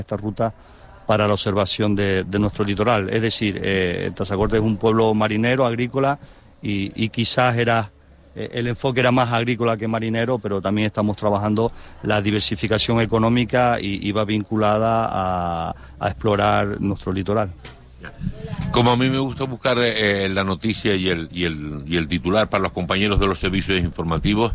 esta ruta para la observación de nuestro litoral. Es decir, Tazacorte es un pueblo marinero, agrícola, y quizás el enfoque era más agrícola que marinero, pero también estamos trabajando la diversificación económica y va vinculada a explorar nuestro litoral. Como a mí me gusta buscar la noticia y el titular para los compañeros de los servicios informativos,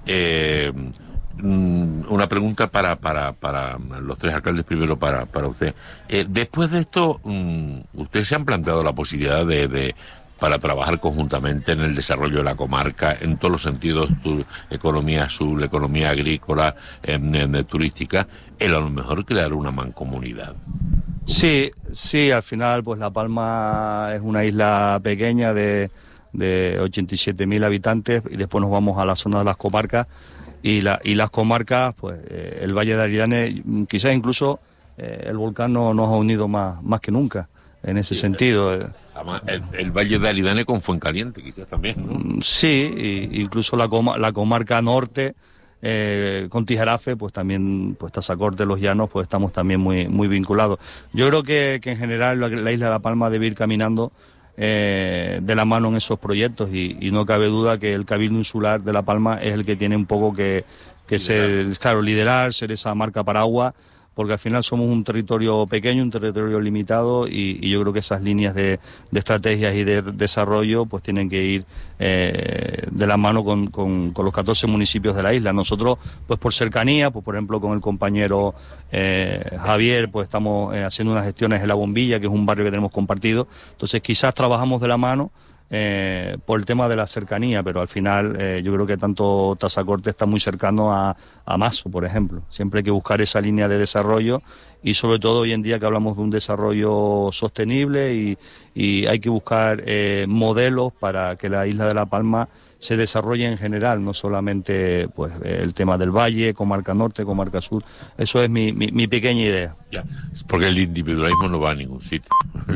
una pregunta para los tres alcaldes, primero para usted. Después de esto, ¿ustedes se han planteado la posibilidad para trabajar conjuntamente en el desarrollo de la comarca, en todos los sentidos, economía azul, economía agrícola, turística, a lo mejor crear una mancomunidad? Sí, al final pues La Palma es una isla pequeña de 87.000 habitantes, y después nos vamos a la zona de las comarcas, y las comarcas, pues el Valle de Aridane, quizás incluso el volcán nos ha unido más que nunca en ese sentido. Además, el Valle de Aridane con Fuencaliente quizás también, ¿no? Sí, incluso la comarca norte, con Tijarafe, pues también, pues Tazacorte, Los Llanos, pues estamos también muy vinculados. Yo creo que en general la isla de La Palma debe ir caminando de la mano en esos proyectos, y no cabe duda que el Cabildo Insular de La Palma es el que tiene un poco que ser, claro, liderar, ser esa marca paraguas, porque al final somos un territorio pequeño, un territorio limitado, y yo creo que esas líneas de estrategias y de desarrollo pues tienen que ir de la mano con los 14 municipios de la isla. Nosotros, pues por cercanía, pues por ejemplo con el compañero Javier, pues estamos haciendo unas gestiones en La Bombilla, que es un barrio que tenemos compartido, entonces quizás trabajamos de la mano por el tema de la cercanía, pero al final yo creo que tanto Tazacorte está muy cercano a Mazo, por ejemplo. Siempre hay que buscar esa línea de desarrollo, y sobre todo hoy en día que hablamos de un desarrollo sostenible, y hay que buscar modelos para que la isla de La Palma se desarrolle en general, no solamente pues el tema del valle, comarca norte, comarca sur. Eso es mi pequeña idea. Ya, porque el individualismo no va a ningún sitio.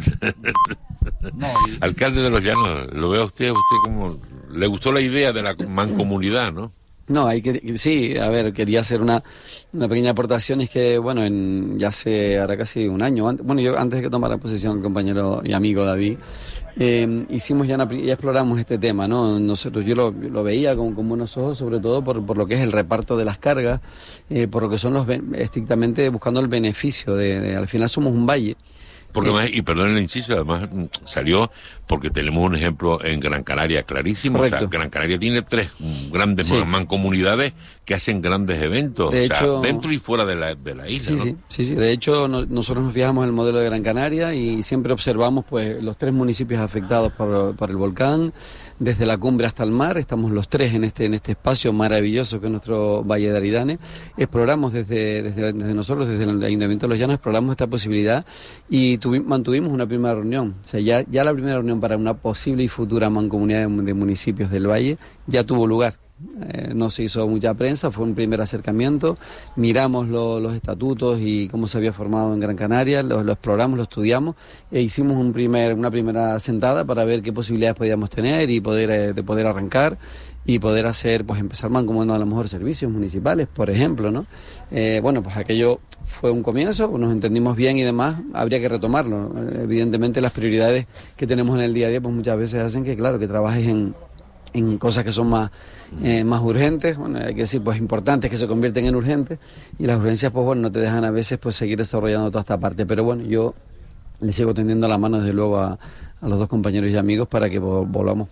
No, alcalde de Los Llanos, lo veo a usted como le gustó la idea de la mancomunidad, ¿no? No, sí, a ver, quería hacer una pequeña aportación. Es que, bueno, ya hace ahora casi un año, yo antes de que tomara posición el compañero y amigo David, hicimos ya exploramos este tema, ¿no? Nosotros, yo lo veía con buenos ojos, sobre todo por lo que es el reparto de las cargas, por lo que son estrictamente buscando el beneficio al final somos un valle. Porque además, y perdón el inciso, además salió porque tenemos un ejemplo en Gran Canaria clarísimo. Correcto. O sea, Gran Canaria tiene 3 grandes mancomunidades que hacen grandes eventos, de hecho, dentro y fuera de la isla, sí, ¿no? Sí. De hecho, nosotros nos fijamos en el modelo de Gran Canaria y siempre observamos pues los 3 municipios afectados por el volcán. Desde la cumbre hasta el mar, estamos los 3 en este espacio maravilloso que es nuestro Valle de Aridane. Exploramos desde nosotros, desde el Ayuntamiento de Los Llanos, exploramos esta posibilidad y mantuvimos una primera reunión. O sea, ya la primera reunión para una posible y futura mancomunidad de municipios del Valle ya tuvo lugar. No se hizo mucha prensa, fue un primer acercamiento, miramos los estatutos y cómo se había formado en Gran Canaria, lo exploramos, lo estudiamos e hicimos una primera sentada para ver qué posibilidades podíamos tener y poder arrancar y poder hacer, pues empezar mancomunando a lo mejor servicios municipales, por ejemplo, ¿no? Pues aquello fue un comienzo, nos entendimos bien y demás, habría que retomarlo. Evidentemente las prioridades que tenemos en el día a día pues muchas veces hacen que, claro, que trabajes en cosas que son más urgentes, hay que decir, pues importantes que se convierten en urgentes, y las urgencias, pues no te dejan a veces pues seguir desarrollando toda esta parte, pero yo le sigo tendiendo la mano desde luego a los 2 compañeros y amigos para que podamos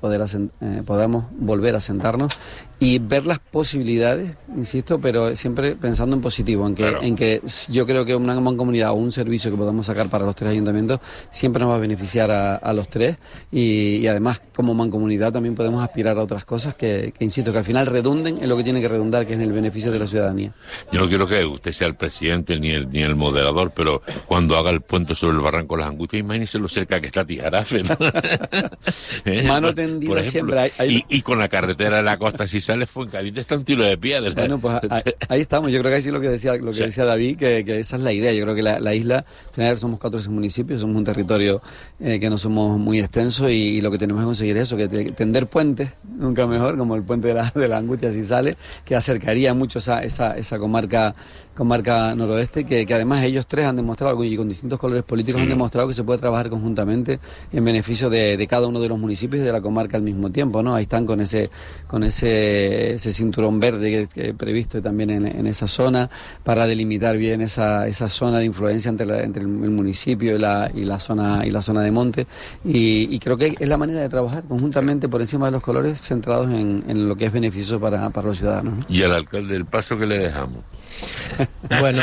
volver a sentarnos y ver las posibilidades, insisto, pero siempre pensando en positivo, en que yo creo que una mancomunidad o un servicio que podamos sacar para los 3 ayuntamientos siempre nos va a beneficiar a los 3 y además como mancomunidad también podemos aspirar a otras cosas que insisto, que al final redunden en lo que tiene que redundar, que es en el beneficio de la ciudadanía. Yo no quiero que usted sea el presidente ni el moderador, pero cuando haga el puente sobre el Barranco de las Angustias, imagínese lo cerca que está Tijarafe, ¿no? Mano tendida siempre. Y con la carretera de la costa, si sale Fuencaliente, está un tiro de piedra. Bueno, pues ahí estamos. Yo creo que ahí sí lo que decía David, que esa es la idea. Yo creo que la isla, al final somos 14 municipios, somos un territorio que no somos muy extenso y lo que tenemos que conseguir es eso, que tender puentes, nunca mejor, como el puente de la Angustia si sale, que acercaría mucho esa comarca comarca noroeste, que además ellos tres han demostrado, y con distintos colores políticos han demostrado que se puede trabajar conjuntamente en beneficio de cada uno de los municipios y de la comarca al mismo tiempo, ¿no? Ahí están con ese cinturón verde que previsto también en esa zona para delimitar bien esa zona de influencia entre el municipio y la zona de monte, y creo que es la manera de trabajar conjuntamente por encima de los colores, centrados en lo que es beneficioso para los ciudadanos, ¿no? ¿Y al alcalde del Paso qué le dejamos? Bueno,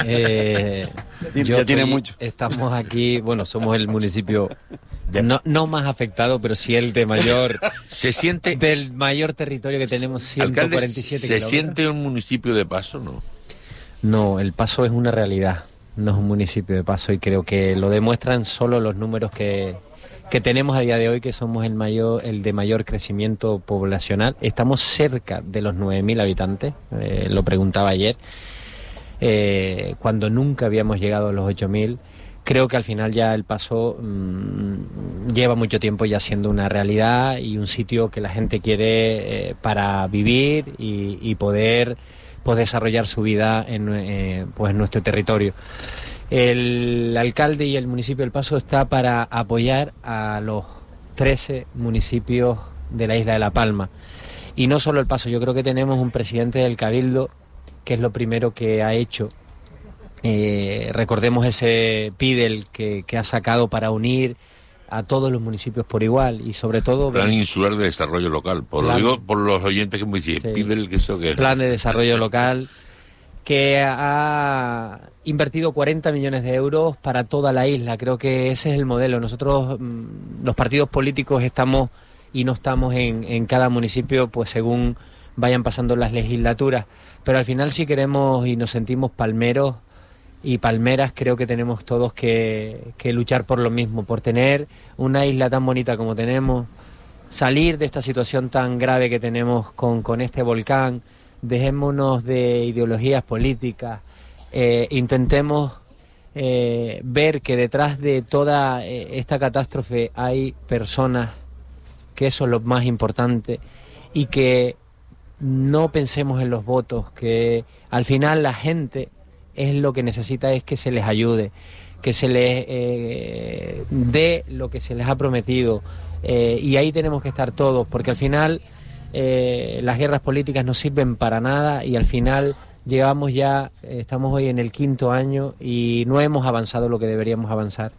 ya tiene mucho. Estamos aquí, bueno, somos el municipio no más afectado, pero sí el de mayor, se siente del mayor territorio que tenemos, 147 kilómetros. ¿Se siente un municipio de Paso, no? No, el Paso es una realidad, no es un municipio de Paso, y creo que lo demuestran solo los números que tenemos a día de hoy, que somos el de mayor crecimiento poblacional. Estamos cerca de los 9.000 habitantes, lo preguntaba ayer, cuando nunca habíamos llegado a los 8.000. Creo que al final ya el Paso lleva mucho tiempo ya siendo una realidad y un sitio que la gente quiere para vivir y poder pues desarrollar su vida en nuestro territorio. El alcalde y el municipio del Paso está para apoyar a los 13 municipios de la isla de La Palma. Y no solo el Paso, yo creo que tenemos un presidente del Cabildo que es lo primero que ha hecho. Recordemos ese PIDEL que ha sacado para unir a todos los municipios por igual, y sobre todo... Plan Insular de Desarrollo Local, lo digo por los oyentes que me dicen, sí. PIDEL, ¿qué eso qué es? Plan de Desarrollo Local, que ha invertido 40 millones de euros para toda la isla. Creo que ese es el modelo. Nosotros, los partidos políticos, estamos y no estamos en cada municipio, pues según vayan pasando las legislaturas, pero al final si queremos y nos sentimos palmeros y palmeras, creo que tenemos todos que luchar por lo mismo, por tener una isla tan bonita como tenemos, salir de esta situación tan grave que tenemos con este volcán. Dejémonos de ideologías políticas, intentemos ver que detrás de toda esta catástrofe hay personas, que eso es lo más importante, y que no pensemos en los votos, que al final la gente es lo que necesita, es que se les ayude, que se les dé lo que se les ha prometido, y ahí tenemos que estar todos, porque al final las guerras políticas no sirven para nada, y al final estamos hoy en el 5º año y no hemos avanzado lo que deberíamos avanzar.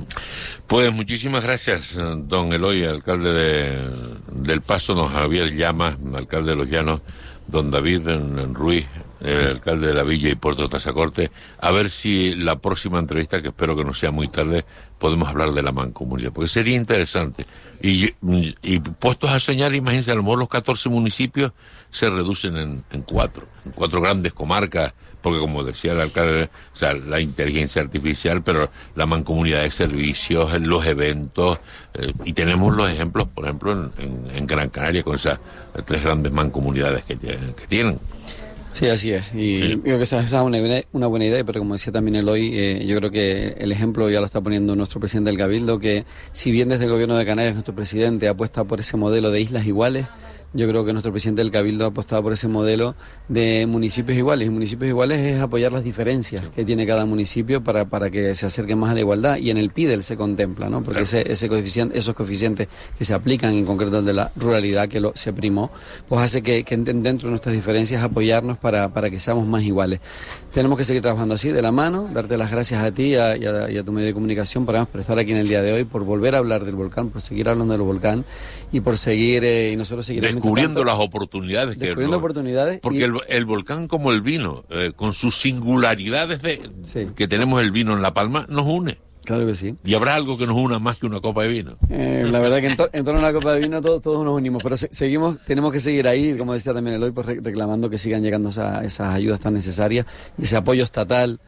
Pues muchísimas gracias, don Eloy, alcalde del Paso, don Javier Llamas, alcalde de Los Llanos, don David Ruiz, alcalde de la Villa y Puerto Tazacorte. A ver si la próxima entrevista, que espero que no sea muy tarde, podemos hablar de la mancomunidad, porque sería interesante. Y puestos a soñar, imagínense, a lo mejor los 14 municipios se reducen en 4 grandes comarcas, porque como decía el alcalde, o sea, la inteligencia artificial, pero la mancomunidad de servicios, los eventos, y tenemos los ejemplos, por ejemplo, en Gran Canaria, con esas 3 grandes mancomunidades que tienen. Sí, así es, y sí. Creo que esa es una buena idea, pero como decía también Eloy, yo creo que el ejemplo ya lo está poniendo nuestro presidente del Cabildo, que si bien desde el gobierno de Canarias nuestro presidente apuesta por ese modelo de islas iguales, yo creo que nuestro presidente del Cabildo ha apostado por ese modelo de municipios iguales. Y municipios iguales es apoyar las diferencias que tiene cada municipio para que se acerque más a la igualdad. Y en el PIDEL se contempla, ¿no? Porque claro, esos coeficientes que se aplican, en concreto el de la ruralidad, que se primó, pues hace que dentro de nuestras diferencias apoyarnos para que seamos más iguales. Tenemos que seguir trabajando así, de la mano. Darte las gracias a ti y a tu medio de comunicación por estar aquí en el día de hoy, por volver a hablar del volcán, por seguir hablando del volcán y por seguir, y nosotros seguiremos descubriendo las oportunidades. Oportunidades. Porque el volcán, como el vino, con sus singularidades que tenemos el vino en La Palma, nos une. Claro que sí. ¿Y habrá algo que nos una más que una copa de vino? La verdad que en torno a una copa de vino todos nos unimos, pero tenemos que seguir ahí, como decía también Eloy, pues reclamando que sigan llegando esas ayudas tan necesarias y ese apoyo estatal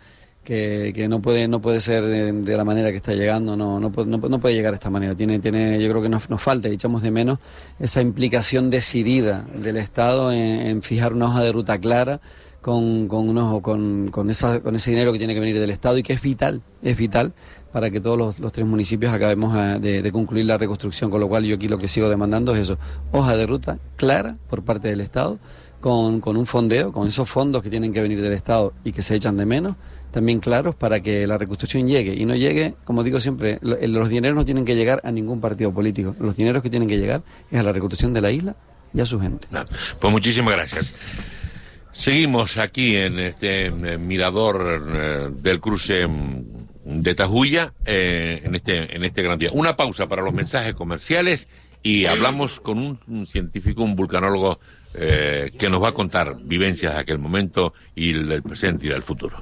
que no puede ser de la manera que está llegando, no puede llegar de esta manera. Yo creo que nos falta y echamos de menos esa implicación decidida del Estado en fijar una hoja de ruta clara con ese dinero que tiene que venir del Estado y que es vital para que todos los 3 municipios acabemos de concluir la reconstrucción, con lo cual yo aquí lo que sigo demandando es eso, hoja de ruta clara por parte del Estado con un fondeo, con esos fondos que tienen que venir del Estado y que se echan de menos, también claros para que la reconstrucción llegue. Y no llegue, como digo siempre, los dineros no tienen que llegar a ningún partido político. Los dineros que tienen que llegar es a la reconstrucción de la isla y a su gente. Pues muchísimas gracias. Seguimos aquí en este mirador del cruce de Tajuya, en este gran día. Una pausa para los mensajes comerciales y hablamos con un científico, un vulcanólogo, que nos va a contar vivencias de aquel momento y del presente y del futuro.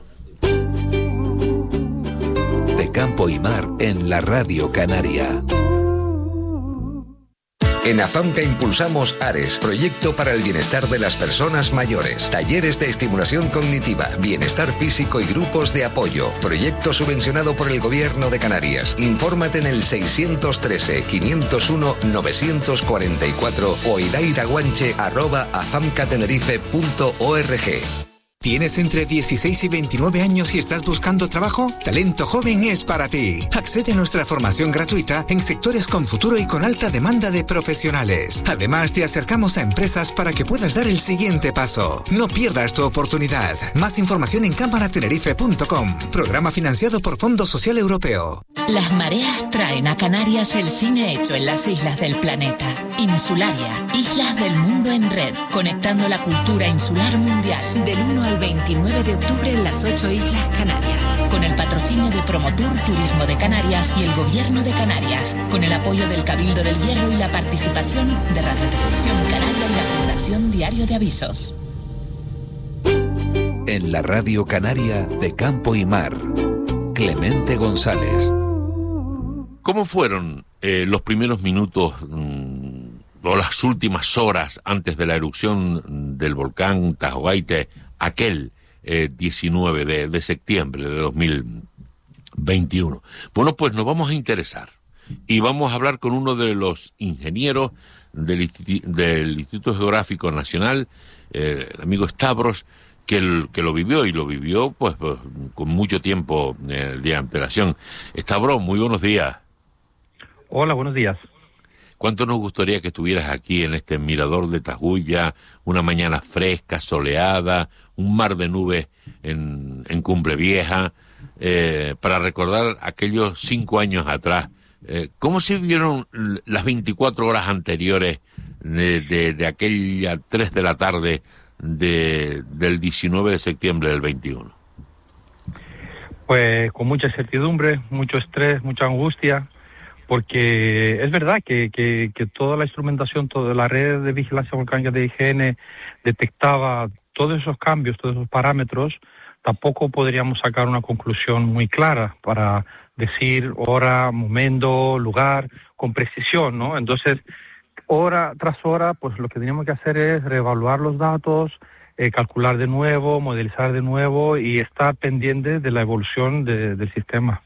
De campo y mar en la Radio Canaria. En AFAMCA impulsamos ARES, Proyecto para el Bienestar de las Personas Mayores. Talleres de estimulación cognitiva, bienestar físico y grupos de apoyo. Proyecto subvencionado por el Gobierno de Canarias. Infórmate en el 613-501-944 o idairaguanche@afamcatenerife.org. ¿Tienes entre 16 y 29 años y estás buscando trabajo? Talento Joven es para ti. Accede a nuestra formación gratuita en sectores con futuro y con alta demanda de profesionales. Además, te acercamos a empresas para que puedas dar el siguiente paso. No pierdas tu oportunidad. Más información en cámaratenerife.com. Programa financiado por Fondo Social Europeo. Las mareas traen a Canarias el cine hecho en las islas del planeta. Insularia, Islas del Mundo en Red, conectando la cultura insular mundial. Del 1 al 29 de octubre en las 8 Islas Canarias. Con el patrocinio de Promotur Turismo de Canarias y el Gobierno de Canarias. Con el apoyo del Cabildo del Hierro y la participación de Radio Televisión Canaria y la Fundación Diario de Avisos. En la Radio Canaria de Campo y Mar, Clemente González. ¿Cómo fueron los primeros minutos o las últimas horas antes de la erupción del volcán Tajogaite, aquel 19 de septiembre de 2021? Bueno, pues nos vamos a interesar y vamos a hablar con uno de los ingenieros del Instituto Geográfico Nacional, el amigo Stavros, que lo vivió pues con mucho tiempo de antelación. Stavros, muy buenos días. Hola, buenos días. ¿Cuánto nos gustaría que estuvieras aquí en este mirador de Tajuya, una mañana fresca, soleada, un mar de nubes en Cumbre Vieja, para recordar aquellos 5 años atrás? ¿Cómo se vivieron las 24 horas anteriores de aquella 3 de la tarde del 19 de septiembre del 21? Pues con mucha incertidumbre, mucho estrés, mucha angustia, porque es verdad que toda la instrumentación, toda la red de vigilancia volcánica de IGN detectaba todos esos cambios, todos esos parámetros. Tampoco podríamos sacar una conclusión muy clara para decir hora, momento, lugar, con precisión, ¿no? Entonces, hora tras hora, pues lo que teníamos que hacer es reevaluar los datos, calcular de nuevo, modelizar de nuevo y estar pendiente de la evolución del sistema.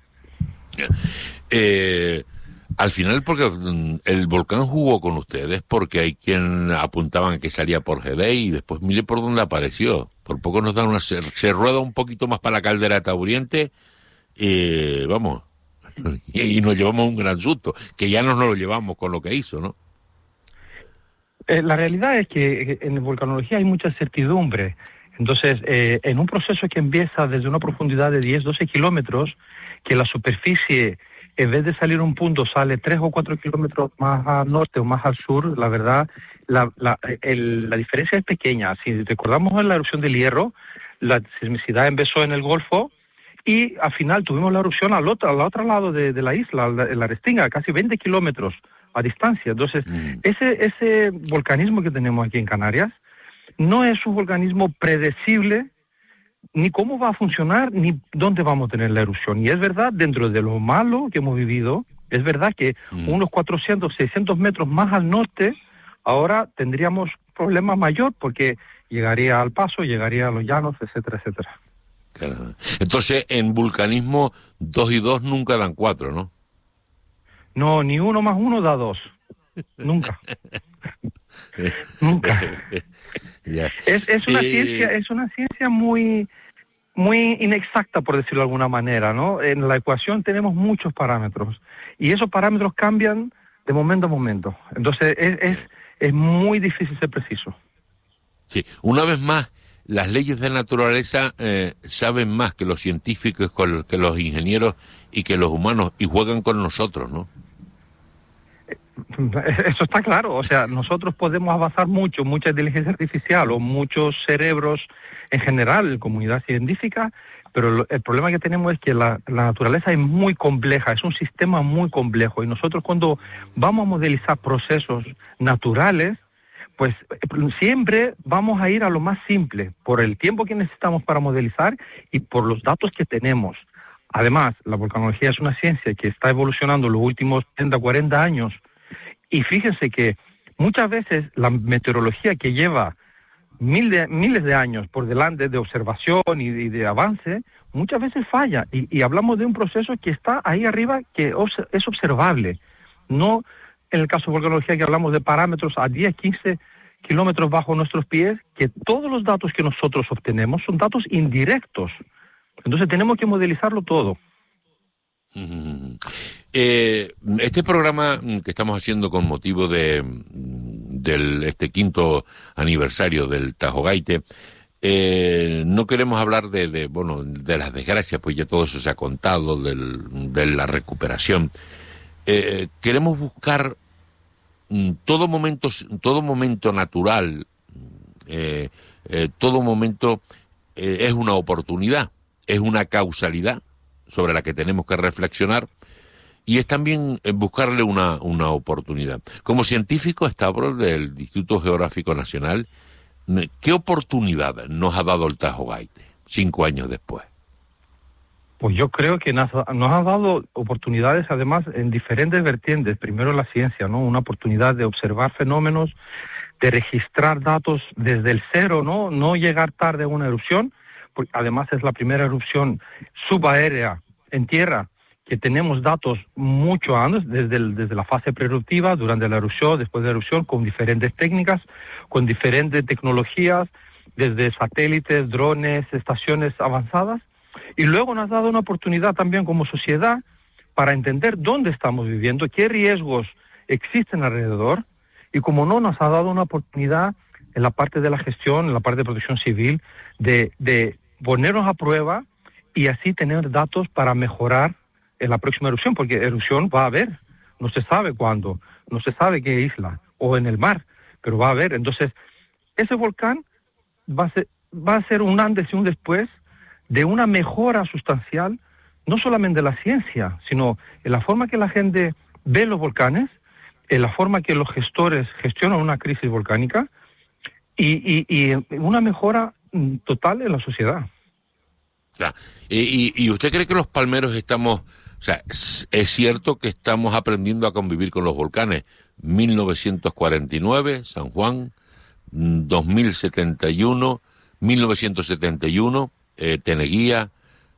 Al final, porque el volcán jugó con ustedes, porque hay quien apuntaban que salía por Gedei y después mire por dónde apareció. Por poco nos dan se rueda un poquito más para la caldera de Taburiente, vamos, y nos llevamos un gran susto, que ya no nos lo llevamos con lo que hizo, ¿no? La realidad es que en volcanología hay mucha incertidumbre. Entonces, en un proceso que empieza desde una profundidad de 10, 12 kilómetros, que la superficie, en vez de salir a un punto, sale 3 o 4 kilómetros más al norte o más al sur, la verdad, la diferencia es pequeña. Si recordamos en la erupción del Hierro, la sismicidad empezó en el Golfo y al final tuvimos la erupción al otro lado de la isla, en la Restinga, casi 20 kilómetros a distancia. Entonces, ese volcanismo que tenemos aquí en Canarias no es un volcanismo predecible, ni cómo va a funcionar, ni dónde vamos a tener la erupción. Y es verdad, dentro de lo malo que hemos vivido, es verdad que unos 400, 600 metros más al norte, ahora tendríamos problemas mayor, porque llegaría al Paso, llegaría a los Llanos, etcétera, etcétera. Claro. Entonces, en vulcanismo, 2 y 2 nunca dan 4, ¿no? No, ni 1 más 1 da 2. Nunca. Nunca. Yeah. Es una ciencia muy inexacta, por decirlo de alguna manera, ¿no? En la ecuación tenemos muchos parámetros y esos parámetros cambian de momento a momento. Entonces es muy difícil ser preciso. Sí, una vez más, las leyes de naturaleza saben más que los científicos, que los ingenieros y que los humanos, y juegan con nosotros, ¿no? Eso está claro, o sea, nosotros podemos avanzar mucho, mucha inteligencia artificial o muchos cerebros en general, comunidad científica, pero el problema que tenemos es que la naturaleza es muy compleja, es un sistema muy complejo, y nosotros cuando vamos a modelizar procesos naturales, pues siempre vamos a ir a lo más simple, por el tiempo que necesitamos para modelizar y por los datos que tenemos. Además, la volcanología es una ciencia que está evolucionando los últimos 30, 40 años, y fíjense que muchas veces la meteorología, que lleva miles de años por delante de observación y de avance, muchas veces falla, y hablamos de un proceso que está ahí arriba, que es observable. No en el caso de volcanología, que hablamos de parámetros a 10, 15 kilómetros bajo nuestros pies, que todos los datos que nosotros obtenemos son datos indirectos. Entonces tenemos que modelizarlo todo. Este programa que estamos haciendo con motivo de este 5º aniversario del Tajo Gaite, no queremos hablar de las desgracias, pues ya todo eso se ha contado, de la recuperación. Queremos buscar todo momento natural, todo momento es una oportunidad, es una causalidad sobre la que tenemos que reflexionar, y es también buscarle una oportunidad. Como científico, Stavros, del Instituto Geográfico Nacional, ¿qué oportunidad nos ha dado el Tajo Gaite 5 años después? Pues yo creo que nos ha dado oportunidades, además, en diferentes vertientes. Primero la ciencia, ¿no? Una oportunidad de observar fenómenos, de registrar datos desde el cero, ¿no? No llegar tarde a una erupción, porque además es la primera erupción subaérea en tierra que tenemos datos mucho antes, desde la fase preeruptiva, durante la erupción, después de la erupción, con diferentes técnicas, con diferentes tecnologías, desde satélites, drones, estaciones avanzadas. Y luego nos ha dado una oportunidad también como sociedad para entender dónde estamos viviendo, qué riesgos existen alrededor, y como no, nos ha dado una oportunidad en la parte de la gestión, en la parte de protección civil, de ponernos a prueba y así tener datos para mejorar en la próxima erupción, porque erupción va a haber, no se sabe cuándo, no se sabe qué isla, o en el mar, pero va a haber. Entonces, ese volcán va a ser un antes y un después de una mejora sustancial, no solamente de la ciencia, sino en la forma que la gente ve los volcanes, en la forma que los gestores gestionan una crisis volcánica, y una mejora total en la sociedad. Ya. ¿Y usted cree que los palmeros estamos, o sea, es cierto que estamos aprendiendo a convivir con los volcanes? 1949, San Juan, 2071, 1971, Teneguía,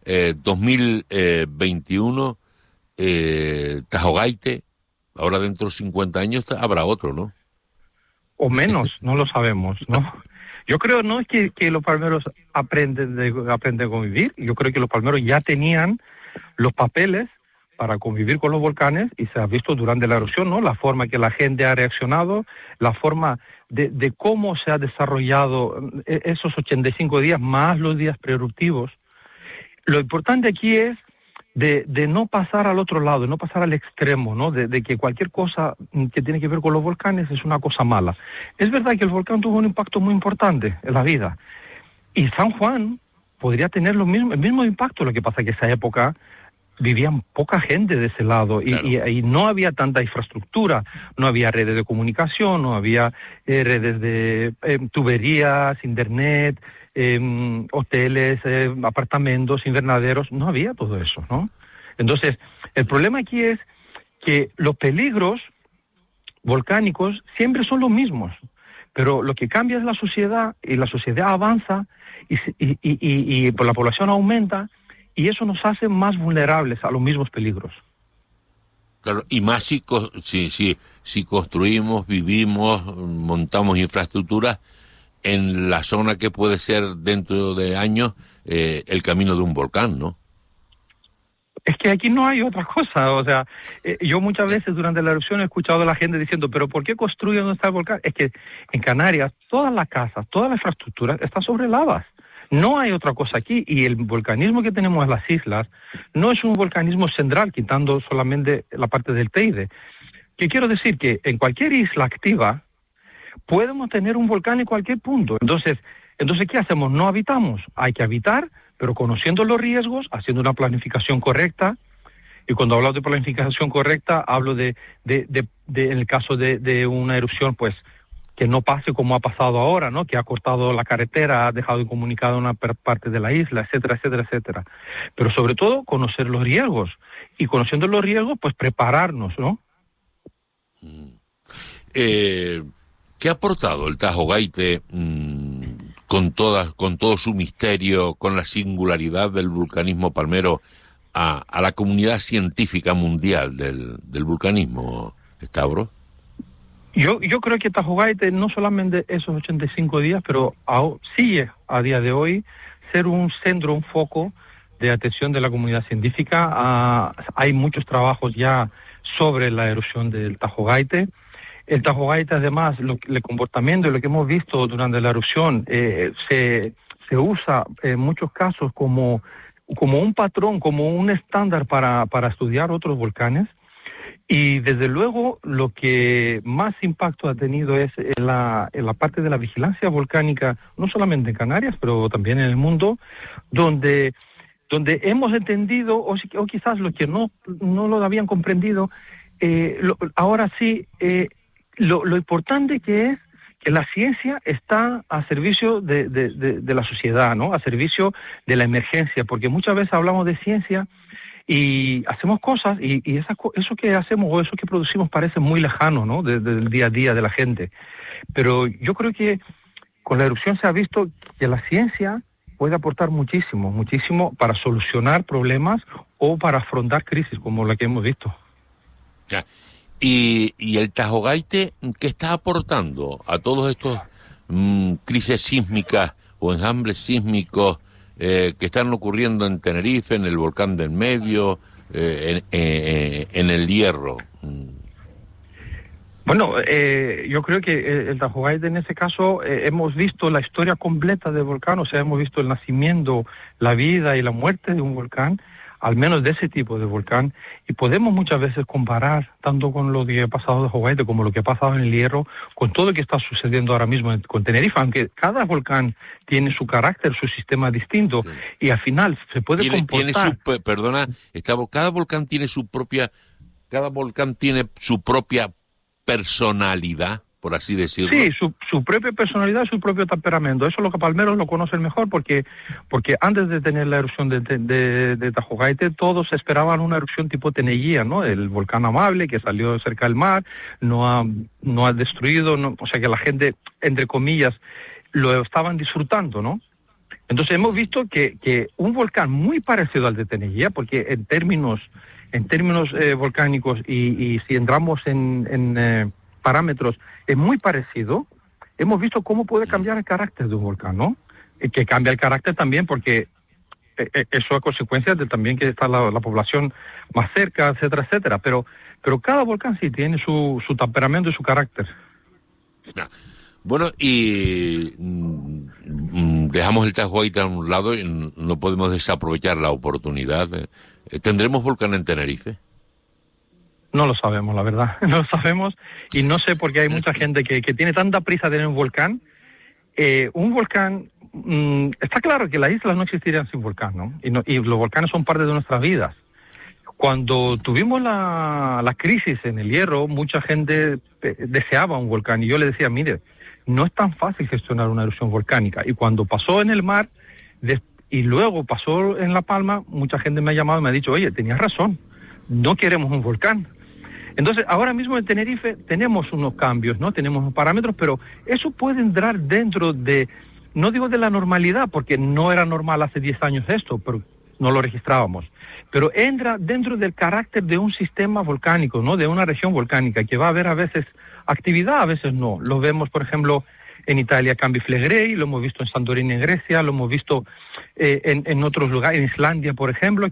2021, Tajo Gaite. Ahora dentro de 50 años habrá otro, ¿no? O menos, no lo sabemos, ¿no? Yo creo no es que los palmeros aprenden a convivir, yo creo que los palmeros ya tenían los papeles para convivir con los volcanes, y se ha visto durante la erupción, ¿no? La forma que la gente ha reaccionado, la forma de cómo se ha desarrollado esos 85 días más los días preeruptivos. Lo importante aquí es de no pasar al otro lado, de no pasar al extremo, ¿no? De que cualquier cosa que tiene que ver con los volcanes es una cosa mala. Es verdad que el volcán tuvo un impacto muy importante en la vida, y San Juan podría tener el mismo impacto. Lo que pasa es que en esa época vivían poca gente de ese lado, claro. y no había tanta infraestructura, no había redes de comunicación, no había redes de tuberías, internet, hoteles, apartamentos, invernaderos, no había todo eso, ¿no? Entonces, el problema aquí es que los peligros volcánicos siempre son los mismos, pero lo que cambia es la sociedad, y la sociedad avanza, y pues la población aumenta, y eso nos hace más vulnerables a los mismos peligros. Claro, y más si construimos, vivimos, montamos infraestructuras en la zona que puede ser dentro de años el camino de un volcán, ¿no? Es que aquí no hay otra cosa, o sea, yo muchas veces durante la erupción he escuchado a la gente diciendo, pero ¿por qué construyen donde está el volcán? Es que en Canarias todas las casas, toda la infraestructura está sobre lavas. No hay otra cosa aquí, y el volcanismo que tenemos en las islas no es un volcanismo central, quitando solamente la parte del Teide. ¿Qué quiero decir? Que en cualquier isla activa podemos tener un volcán en cualquier punto. Entonces, ¿qué hacemos? No habitamos. Hay que habitar, pero conociendo los riesgos, haciendo una planificación correcta. Y cuando hablo de planificación correcta, hablo en el caso de una erupción, pues, que no pase como ha pasado ahora, ¿no? Que ha cortado la carretera, ha dejado incomunicada una parte de la isla, etcétera, etcétera, etcétera. Pero sobre todo, conocer los riesgos. Y conociendo los riesgos, pues, prepararnos, ¿no? ¿Qué ha aportado el Tajo Gaite con todo su misterio, con la singularidad del vulcanismo palmero a la comunidad científica mundial del vulcanismo, Stavros? Yo creo que Tajo Gaite, no solamente esos 85 días, pero sigue a día de hoy ser un centro, un foco de atención de la comunidad científica. Hay muchos trabajos ya sobre la erupción del Tajo Gaite. El Tajo Gaite, además, el comportamiento, lo que hemos visto durante la erupción, se usa en muchos casos como un patrón, como un estándar para estudiar otros volcanes. Y desde luego lo que más impacto ha tenido es en la parte de la vigilancia volcánica, no solamente en Canarias, pero también en el mundo, donde hemos entendido, o quizás los que no lo habían comprendido, ahora sí, lo importante que es que la ciencia está a servicio de la sociedad, ¿no? A servicio de la emergencia, porque muchas veces hablamos de ciencia y hacemos cosas y eso que hacemos o eso que producimos parece muy lejano, ¿no? Del día a día de la gente. Pero yo creo que con la erupción se ha visto que la ciencia puede aportar muchísimo, muchísimo para solucionar problemas o para afrontar crisis como la que hemos visto. Ya. ¿Y el Tajo Gaite qué está aportando a todos estos crisis sísmicas o enjambres sísmicos que están ocurriendo en Tenerife, en el volcán del Medio, en el Hierro? Bueno, yo creo que el Tajo Gaite en ese caso hemos visto la historia completa del volcán, o sea, hemos visto el nacimiento, la vida y la muerte de un volcán, al menos de ese tipo de volcán, y podemos muchas veces comparar tanto con lo que ha pasado en Tajo Gaite como lo que ha pasado en el Hierro, con todo lo que está sucediendo ahora mismo con Tenerife, aunque cada volcán tiene su carácter, su sistema distinto, sí. Y al final se puede comportar... cada volcán tiene su propia personalidad, por así decirlo. Sí, su propia personalidad, su propio temperamento. Eso los palmeros lo conocen mejor porque antes de tener la erupción de Tajo Gaite, todos esperaban una erupción tipo Tenellía, ¿no? El volcán amable que salió cerca del mar, no ha destruido, o sea que la gente, entre comillas, lo estaban disfrutando, ¿no? Entonces hemos visto que un volcán muy parecido al de Tenellía, porque en términos volcánicos y si entramos en parámetros es muy parecido, hemos visto cómo puede cambiar el carácter de un volcán, ¿no? Que cambia el carácter también porque eso es consecuencia de también que está la población más cerca, etcétera, etcétera. Pero cada volcán sí tiene su temperamento y su carácter. Bueno, y dejamos el Tajo Gaite a un lado y no podemos desaprovechar la oportunidad. ¿Tendremos volcán en Tenerife? No lo sabemos, la verdad. No lo sabemos y no sé por qué hay mucha gente que tiene tanta prisa de tener un volcán. Un volcán, está claro que las islas no existirían sin volcán, ¿no? Y los volcanes son parte de nuestras vidas. Cuando tuvimos la crisis en el Hierro, mucha gente deseaba un volcán y yo le decía, mire, no es tan fácil gestionar una erupción volcánica. Y cuando pasó en el mar y luego pasó en La Palma, mucha gente me ha llamado y me ha dicho, oye, tenías razón, no queremos un volcán. Entonces, ahora mismo en Tenerife tenemos unos cambios, ¿no? Tenemos parámetros, pero eso puede entrar dentro de, no digo de la normalidad, porque no era normal hace 10 años esto, pero no lo registrábamos. Pero entra dentro del carácter de un sistema volcánico, ¿no? De una región volcánica, que va a haber a veces actividad, a veces no. Lo vemos, por ejemplo, en Italia, Campi Flegrei, lo hemos visto en Santorini, en Grecia, lo hemos visto en otros lugares, en Islandia, por ejemplo, que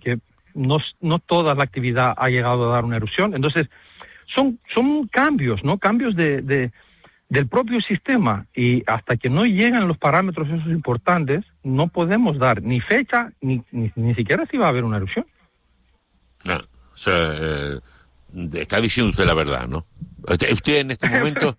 no toda la actividad ha llegado a dar una erupción. Entonces, son cambios, ¿no? Cambios del propio sistema, y hasta que no llegan los parámetros esos importantes, no podemos dar ni fecha, ni siquiera si va a haber una erupción. No, o sea, está diciendo usted la verdad, ¿no? Usted en estos momentos...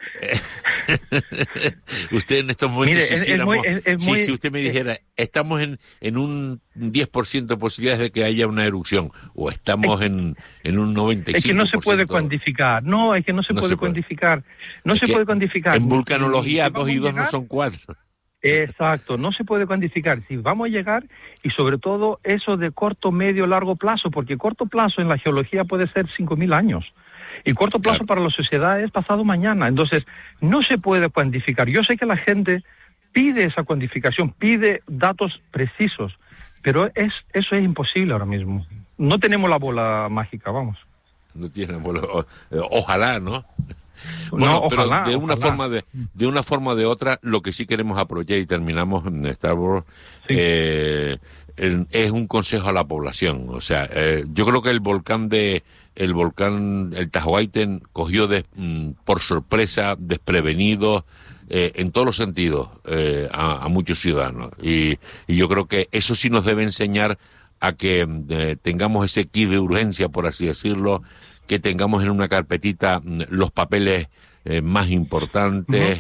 usted en estos momentos, Mire, si usted me dijera, estamos en un 10% de posibilidades de que haya una erupción, o estamos en un 95%. Es que no se puede cuantificar, es que no se puede cuantificar. No se puede cuantificar. En vulcanología 2 y 2 no son 4. Exacto, no se puede cuantificar si vamos a llegar, y sobre todo eso de corto, medio, largo plazo, porque corto plazo en la geología puede ser 5.000 años. Y corto plazo para la sociedad es pasado mañana. Entonces, no se puede cuantificar. Yo sé que la gente pide esa cuantificación, pide datos precisos, pero eso es imposible ahora mismo. No tenemos la bola mágica, vamos. No tiene bola, ojalá, ¿no? Bueno, no, pero ojalá, de una forma o de otra, lo que sí queremos aprovechar, y terminamos en Star Wars, sí. Es un consejo a la población. O sea, yo creo que el volcán el Tajogaiten cogió por sorpresa, desprevenido, en todos los sentidos, a muchos ciudadanos. Y yo creo que eso sí nos debe enseñar a que tengamos ese kit de urgencia, por así decirlo, que tengamos en una carpetita los papeles más importantes,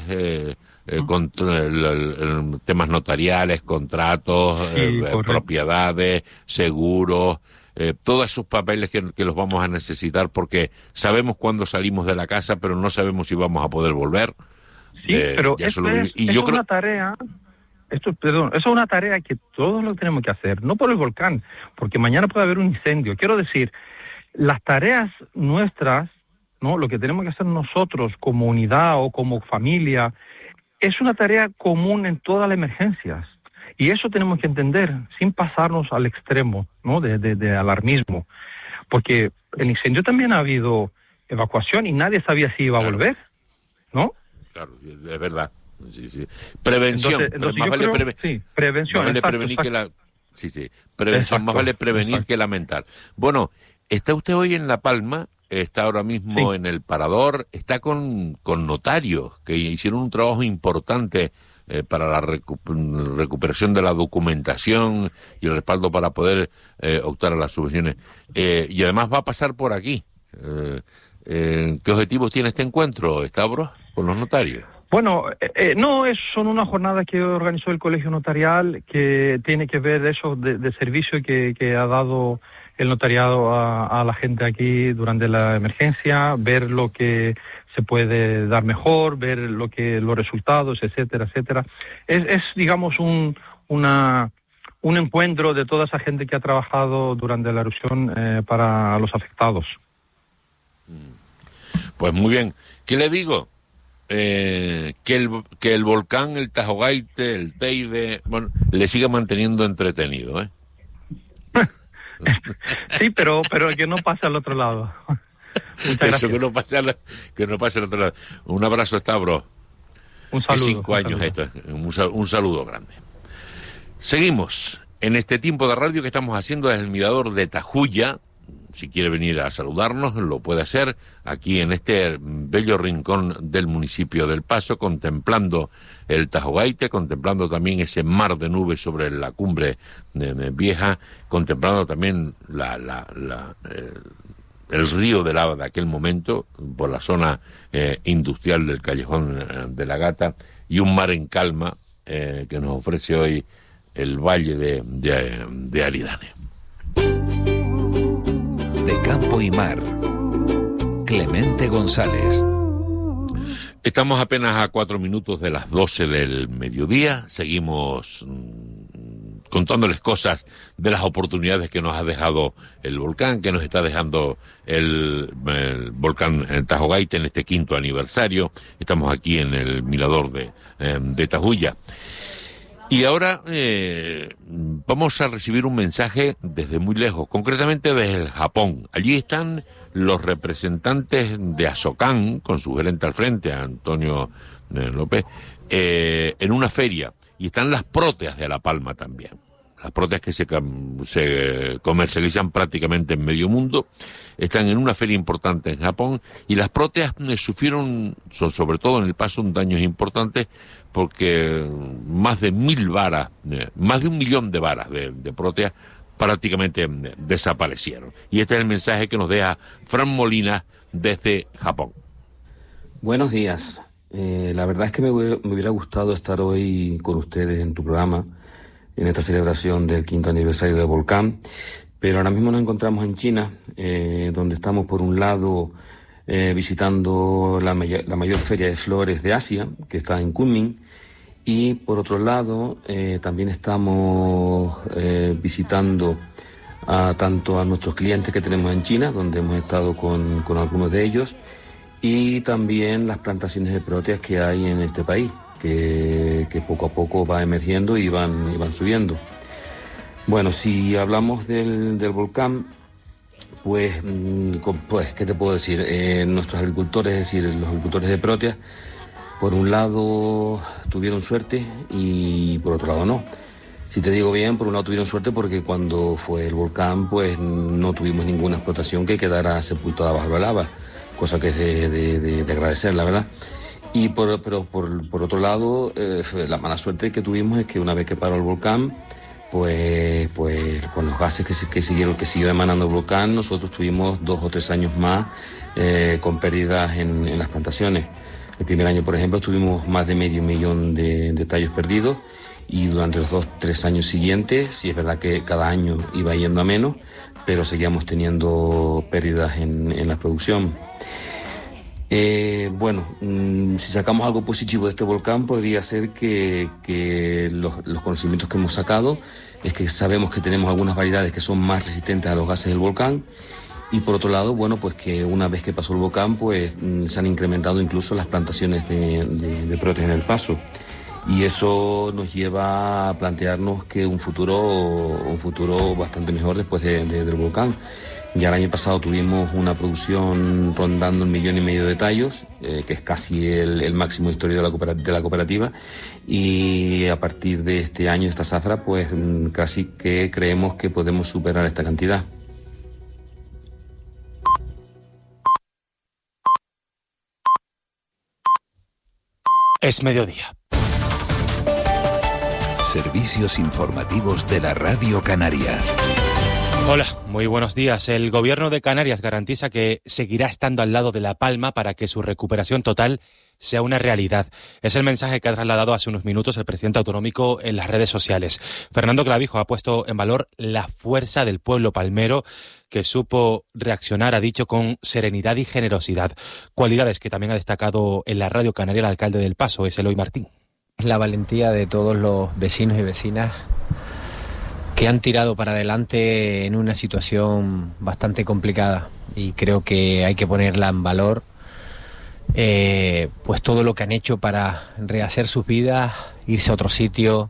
temas notariales, contratos, propiedades, seguros, todos esos papeles que los vamos a necesitar, porque sabemos cuándo salimos de la casa, pero no sabemos si vamos a poder volver. Sí, pero eso es una tarea... Eso es una tarea que todos lo tenemos que hacer, no por el volcán, porque mañana puede haber un incendio. Quiero decir, las tareas nuestras, ¿no? Lo que tenemos que hacer nosotros como unidad o como familia, es una tarea común en todas las emergencias. Y eso tenemos que entender, sin pasarnos al extremo, ¿no? de alarmismo. Porque el incendio también ha habido evacuación y nadie sabía si iba a volver, ¿no? Claro, es verdad. Sí. Prevención. Entonces más vale prevención. Más vale prevenir que la... Sí. Prevención, más vale prevenir que lamentar. Bueno, está usted hoy en La Palma, está ahora mismo en el Parador, está con notarios que hicieron un trabajo importante para la recuperación de la documentación y el respaldo para poder optar a las subvenciones. Y además va a pasar por aquí. ¿Qué objetivos tiene este encuentro, Stavros, con los notarios? Bueno, son una jornada que organizó el Colegio Notarial, que tiene que ver eso de servicio que ha dado el notariado a la gente aquí durante la emergencia, ver lo que se puede dar mejor, ver los resultados, etcétera, etcétera. Es digamos, un encuentro de toda esa gente que ha trabajado durante la erupción para los afectados. Pues muy bien. ¿Qué le digo? Que el volcán, el Tajogaite, el Teide, bueno, le siga manteniendo entretenido, ¿eh? Sí, pero que no pase al otro lado. Muchas gracias. Eso, que no pase al otro lado. Un abrazo, Stavros. Un saludo. 5 años esto. Un saludo grande. Seguimos en este tiempo de radio que estamos haciendo desde el mirador de Tajuya. Si quiere venir a saludarnos, lo puede hacer aquí en este bello rincón del municipio del Paso, contemplando el Tajogaite, contemplando también ese mar de nubes sobre la cumbre vieja, contemplando también el río de lava de aquel momento, por la zona industrial del Callejón de la Gata, y un mar en calma que nos ofrece hoy el valle de Aridane. De Campo y Mar, Clemente González. Estamos apenas a 4 minutos de las 12 del mediodía. Seguimos contándoles cosas de las oportunidades que nos ha dejado el volcán, que nos está dejando el volcán Tajogaite en este 5º aniversario. Estamos aquí en el mirador de Tajuya. Y ahora vamos a recibir un mensaje desde muy lejos, concretamente desde el Japón. Allí están los representantes de Asokan, con su gerente al frente, Antonio López, en una feria. Y están las próteas de La Palma también. las proteas que se comercializan prácticamente en medio mundo, están en una feria importante en Japón, y las proteas sufrieron, sobre todo en El Paso, daños importantes, porque más de 1.000 varas, más de 1 millón de varas de proteas prácticamente desaparecieron. Y este es el mensaje que nos deja Fran Molina desde Japón. Buenos días. La verdad es que me hubiera gustado estar hoy con ustedes en tu programa, en esta celebración del 5º aniversario del volcán, pero ahora mismo nos encontramos en China, donde estamos por un lado visitando la mayor feria de flores de Asia, que está en Kunming, y por otro lado también estamos visitando tanto a nuestros clientes que tenemos en China, donde hemos estado con algunos de ellos, y también las plantaciones de proteas que hay en este país, que poco a poco va emergiendo y van subiendo. Bueno, si hablamos del volcán, pues, ¿qué te puedo decir? Nuestros agricultores, es decir, los agricultores de proteas, por un lado tuvieron suerte y por otro lado no. Si te digo bien, por un lado tuvieron suerte porque cuando fue el volcán, pues no tuvimos ninguna explotación que quedara sepultada bajo la lava, cosa que es de agradecer, la verdad. Y por otro lado, la mala suerte que tuvimos es que una vez que paró el volcán, pues con los gases que siguió emanando el volcán, nosotros tuvimos 2 o 3 años más con pérdidas en las plantaciones. El primer año, por ejemplo, tuvimos más de 500.000 de tallos perdidos, y durante los 2 o 3 años siguientes, sí es verdad que cada año iba yendo a menos, pero seguíamos teniendo pérdidas en la producción. Si sacamos algo positivo de este volcán, podría ser que los conocimientos que hemos sacado es que sabemos que tenemos algunas variedades que son más resistentes a los gases del volcán, y por otro lado, pues que una vez que pasó el volcán, pues se han incrementado incluso las plantaciones de proteas en El Paso, y eso nos lleva a plantearnos que un futuro bastante mejor después del volcán. Ya el año pasado tuvimos una producción rondando 1,5 millones de tallos, que es casi el máximo histórico de la cooperativa, y a partir de este año, esta zafra, pues casi que creemos que podemos superar esta cantidad. Es mediodía. Servicios informativos de la Radio Canaria. Hola, muy buenos días. El Gobierno de Canarias garantiza que seguirá estando al lado de La Palma para que su recuperación total sea una realidad. Es el mensaje que ha trasladado hace unos minutos el presidente autonómico en las redes sociales. Fernando Clavijo ha puesto en valor la fuerza del pueblo palmero, que supo reaccionar, ha dicho, con serenidad y generosidad. Cualidades que también ha destacado en la Radio Canaria el alcalde del Paso, es Eloy Martín. La valentía de todos los vecinos y vecinas que han tirado para adelante en una situación bastante complicada, y creo que hay que ponerla en valor, pues todo lo que han hecho para rehacer sus vidas, irse a otro sitio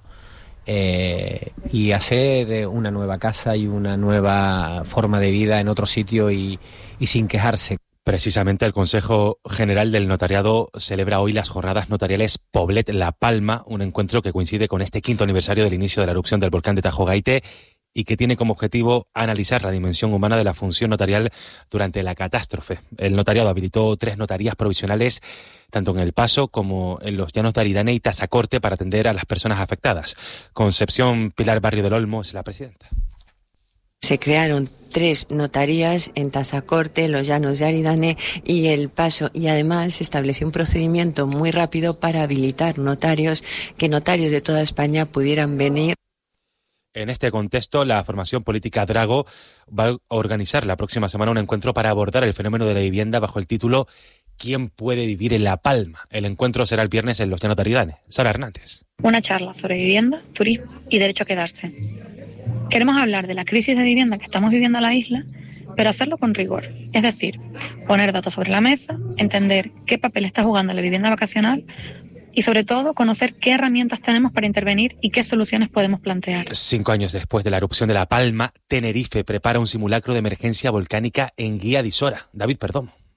y hacer una nueva casa y una nueva forma de vida en otro sitio y sin quejarse. Precisamente el Consejo General del Notariado celebra hoy las jornadas notariales Poblet-La Palma, un encuentro que coincide con este 5º aniversario del inicio de la erupción del volcán de Tajo Gaite y que tiene como objetivo analizar la dimensión humana de la función notarial durante la catástrofe. El notariado habilitó 3 notarías provisionales, tanto en El Paso como en los Llanos de Aridane y Tazacorte, para atender a las personas afectadas. Concepción Pilar Barrio del Olmo es la presidenta. Se crearon 3 notarías en Tazacorte, los Llanos de Aridane y El Paso, y además se estableció un procedimiento muy rápido para habilitar notarios, que notarios de toda España pudieran venir. En este contexto, la formación política Drago va a organizar la próxima semana un encuentro para abordar el fenómeno de la vivienda bajo el título ¿Quién puede vivir en La Palma? El encuentro será el viernes en los Llanos de Aridane. Sara Hernández. Una charla sobre vivienda, turismo y derecho a quedarse. Queremos hablar de la crisis de vivienda que estamos viviendo en la isla, pero hacerlo con rigor. Es decir, poner datos sobre la mesa, entender qué papel está jugando la vivienda vacacional y, sobre todo, conocer qué herramientas tenemos para intervenir y qué soluciones podemos plantear. 5 años después de la erupción de La Palma, Tenerife prepara un simulacro de emergencia volcánica en Guía de Isora. David Perdomo.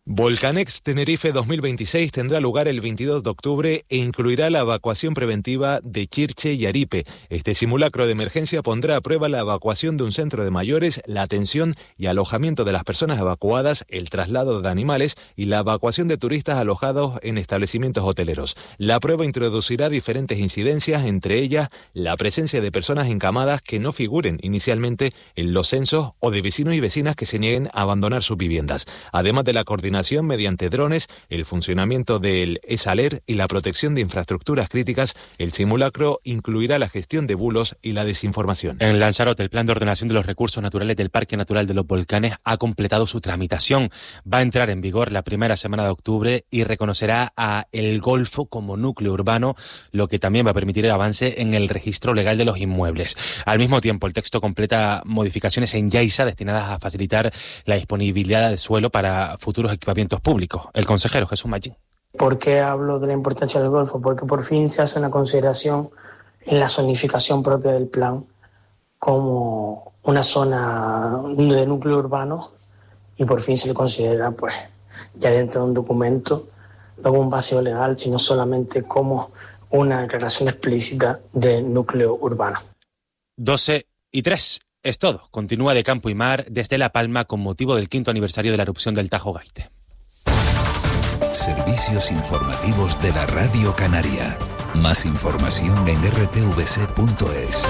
Volcanex Tenerife 2026 tendrá lugar el 22 de octubre e incluirá la evacuación preventiva de Chirche y Aripe. Este simulacro de emergencia pondrá a prueba la evacuación de un centro de mayores, la atención y alojamiento de las personas evacuadas, el traslado de animales y la evacuación de turistas alojados en establecimientos hoteleros. La prueba introducirá diferentes incidencias, entre ellas la presencia de personas encamadas que no figuren inicialmente en los censos o de vecinos y vecinas que se nieguen a abandonar sus viviendas. Además de la coordinación mediante drones, el funcionamiento del ESALER y la protección de infraestructuras críticas, el simulacro incluirá la gestión de bulos y la desinformación. En Lanzarote, el Plan de Ordenación de los Recursos Naturales del Parque Natural de los Volcanes ha completado su tramitación. Va a entrar en vigor la primera semana de octubre y reconocerá a El Golfo como núcleo urbano, lo que también va a permitir el avance en el registro legal de los inmuebles. Al mismo tiempo, el texto completa modificaciones en Yaiza destinadas a facilitar la disponibilidad de suelo para futuros equipamientos públicos. El consejero Jesús Mallín. ¿Por qué hablo de la importancia del Golfo? Porque por fin se hace una consideración en la zonificación propia del plan como una zona de núcleo urbano y por fin se le considera pues ya dentro de un documento, no como un vacío legal, sino solamente como una declaración explícita de núcleo urbano. 12:03. Es todo. Continúa De Campo y Mar desde La Palma con motivo del 5º aniversario de la erupción del Tajo Gaite. Servicios informativos de la Radio Canaria. Más información en rtvc.es.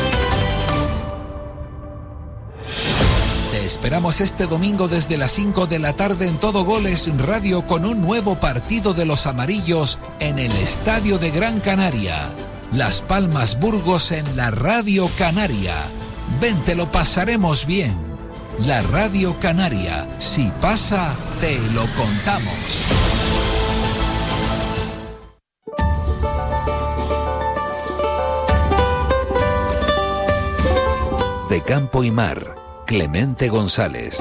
Te esperamos este domingo desde las 5 de la tarde en Todo Goles Radio con un nuevo partido de los amarillos en el Estadio de Gran Canaria. Las Palmas Burgos en la Radio Canaria. Ven, te lo pasaremos bien. La Radio Canaria. Si pasa, te lo contamos. De Campo y Mar, Clemente González.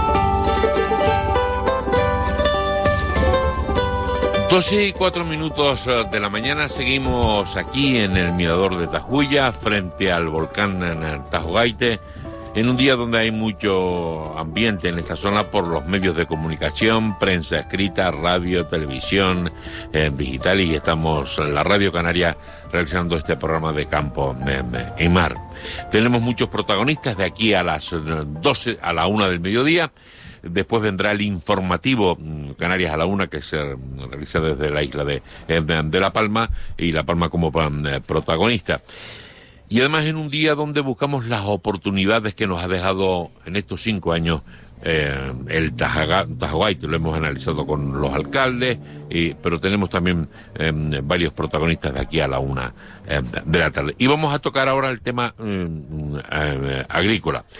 12:04 de la mañana, seguimos aquí en el Mirador de Tajuya, frente al volcán en Tajo Gaite, en un día donde hay mucho ambiente en esta zona por los medios de comunicación, prensa escrita, radio, televisión, digital, y estamos en la Radio Canaria realizando este programa de Campo y Mar. Tenemos muchos protagonistas de aquí a las 12, a la 1 del mediodía. Después vendrá el informativo Canarias a la 1, que se realiza desde la isla de La Palma, y La Palma como protagonista. Y además en un día donde buscamos las oportunidades que nos ha dejado en estos 5 años el Tajo Gaite. Lo hemos analizado con los alcaldes, pero tenemos también varios protagonistas de aquí a la 1 de la tarde. Y vamos a tocar ahora el tema agrícola.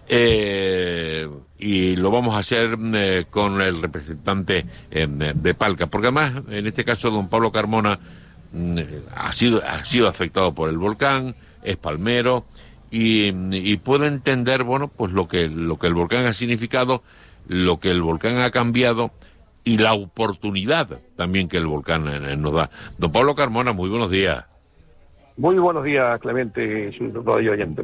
Y lo vamos a hacer con el representante de Palca, porque además en este caso don Pablo Carmona ha sido afectado por el volcán, es palmero y puede entender, bueno, pues lo que el volcán ha significado, lo que el volcán ha cambiado y la oportunidad también que el volcán nos da. Don Pablo Carmona, muy buenos días. Muy buenos días, Clemente, y su radio oyente.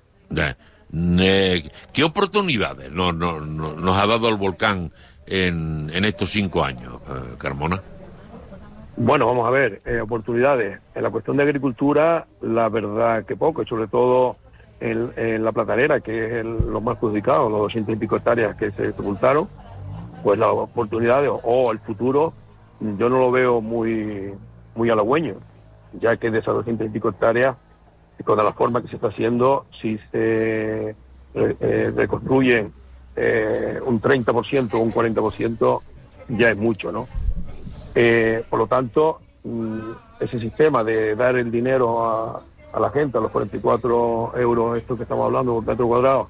¿Qué oportunidades nos ha dado el volcán en estos 5 años, Carmona? Bueno, vamos a ver, oportunidades. En la cuestión de agricultura, la verdad que poco, y sobre todo en la platanera, que es los más perjudicados, los 200 y pico hectáreas que se sepultaron, pues las oportunidades o el futuro, yo no lo veo muy halagüeño, ya que de esas 200 y pico hectáreas, con la forma que se está haciendo, si se reconstruyen un 30% o un 40%, ya es mucho, ¿no? Por lo tanto, ese sistema de dar el dinero a la gente, a los 44 euros, esto que estamos hablando, por metro cuadrado,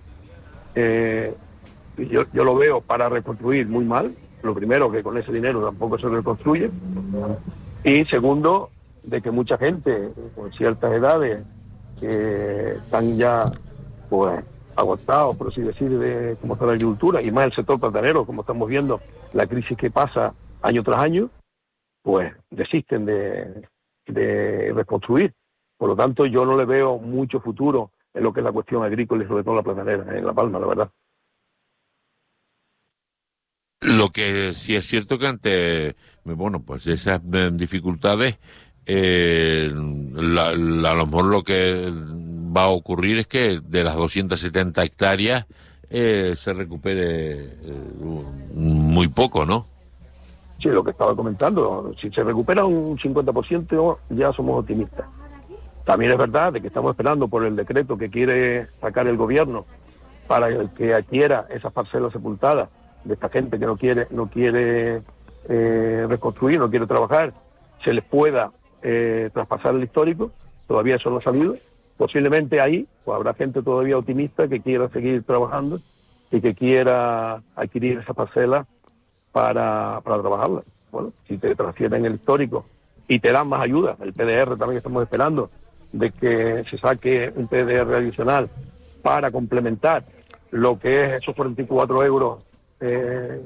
yo lo veo para reconstruir muy mal. Lo primero, que con ese dinero tampoco se reconstruye. Y segundo, de que mucha gente con ciertas edades que están ya pues agotados, por así decir, de cómo está la agricultura, y más el sector platanero, como estamos viendo, la crisis que pasa año tras año, pues desisten de reconstruir. Por lo tanto, yo no le veo mucho futuro en lo que es la cuestión agrícola y sobre todo la platanera en La Palma, la verdad. Lo que sí es cierto que ante, bueno, pues esas dificultades, a lo mejor lo que va a ocurrir es que de las 270 hectáreas se recupere muy poco, ¿no? Sí, lo que estaba comentando, si se recupera un 50% ya somos optimistas. También es verdad de que estamos esperando por el decreto que quiere sacar el gobierno para el que adquiera esas parcelas sepultadas de esta gente que no quiere reconstruir, no quiere trabajar, se les pueda traspasar el histórico. Todavía eso no ha salido. Posiblemente ahí pues habrá gente todavía optimista que quiera seguir trabajando y que quiera adquirir esa parcela para trabajarla. Bueno, si te transfieren el histórico y te dan más ayuda, el PDR también estamos esperando de que se saque un PDR adicional para complementar lo que es esos 44 euros de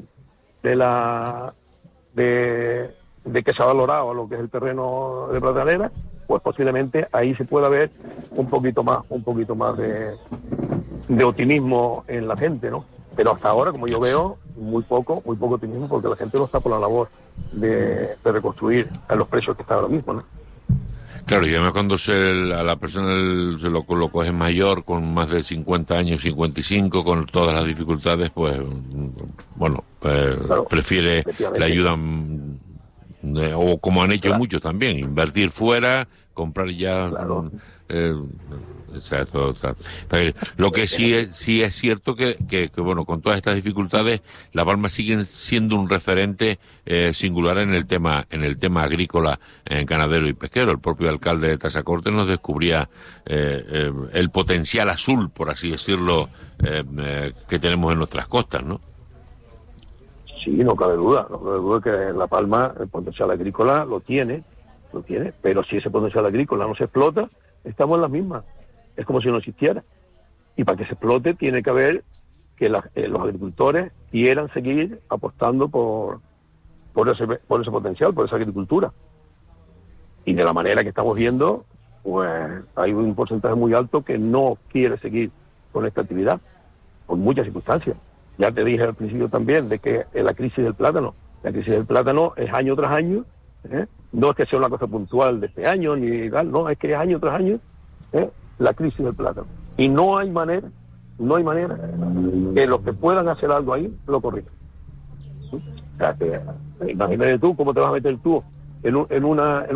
que se ha valorado lo que es el terreno de Platanera, pues posiblemente ahí se pueda ver un poquito más de optimismo en la gente, ¿no? Pero hasta ahora, como yo veo, muy poco optimismo, porque la gente no está por la labor de reconstruir a los precios que está ahora mismo, ¿no? Claro, y además cuando a la persona se lo coge mayor, con más de 50 años, 55, con todas las dificultades, pues, bueno, claro, prefiere la ayuda, o como han hecho muchos también, invertir fuera, comprar ya... Claro. Exacto. Lo que sí es cierto que bueno, con todas estas dificultades, La Palma sigue siendo un referente singular en el tema agrícola, ganadero y pesquero. El propio alcalde de Tazacorte nos descubría el potencial azul, por así decirlo, que tenemos en nuestras costas, ¿no? Sí, no cabe duda que La Palma el potencial agrícola lo tiene, pero si ese potencial agrícola no se explota, estamos en las mismas. Es como si no existiera. Y para que se explote tiene que haber que los agricultores quieran seguir apostando por ese potencial, por esa agricultura. Y de la manera que estamos viendo, pues hay un porcentaje muy alto que no quiere seguir con esta actividad, por muchas circunstancias. Ya te dije al principio también de que la crisis del plátano es año tras año, no es que sea una cosa puntual de este año ni tal, no, es que es año tras año la crisis del plátano. Y no hay manera que los que puedan hacer algo ahí lo corrijan. O sea, que, imagínate tú cómo te vas a meter tú en una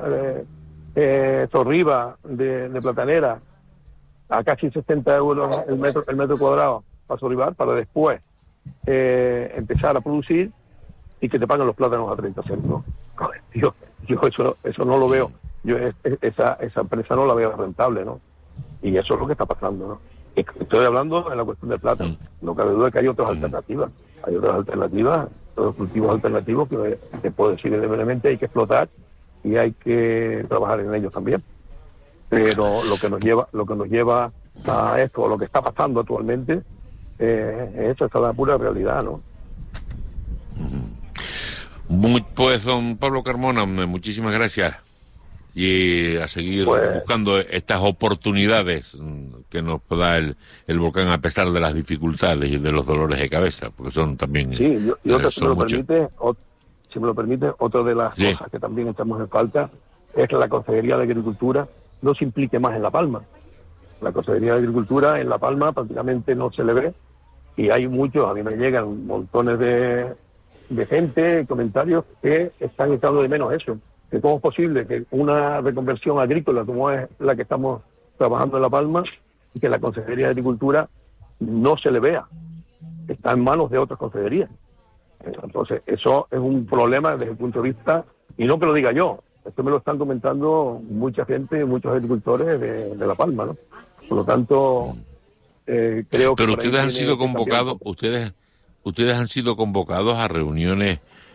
zorriba de platanera a casi 60 euros el metro cuadrado para zorribar, para después empezar a producir y que te pagan los plátanos a 30 céntimos. Joder, tío, yo eso no lo veo. Yo esa empresa no la veo rentable, ¿no? Y eso es lo que está pasando, ¿no? Estoy hablando en la cuestión del plátano. No cabe duda que hay otras alternativas. Hay otras alternativas, otros cultivos alternativos que puedo decir libremente hay que explotar y hay que trabajar en ellos también. Pero lo que nos lleva a esto, lo que está pasando actualmente, esa es la pura realidad, ¿no? Pues, don Pablo Carmona, muchísimas gracias. Y a seguir buscando estas oportunidades que nos da el volcán, a pesar de las dificultades y de los dolores de cabeza, porque son también... Sí, si me lo permite, otra de las cosas que también echamos en falta es que la Consejería de Agricultura no se implique más en La Palma. La Consejería de Agricultura en La Palma prácticamente no se le ve, y hay muchos, a mí me llegan montones de gente, comentarios que están echando de menos eso. Que cómo es posible que una reconversión agrícola como es la que estamos trabajando en La Palma y que la Consejería de Agricultura no se le vea, está en manos de otras consejerías. Entonces eso es un problema desde el punto de vista, y no que lo diga yo, esto me lo están comentando mucha gente, muchos agricultores de La Palma, ¿no? Por lo tanto, creo que... Pero ustedes han sido convocados, ustedes han sido convocados a reuniones.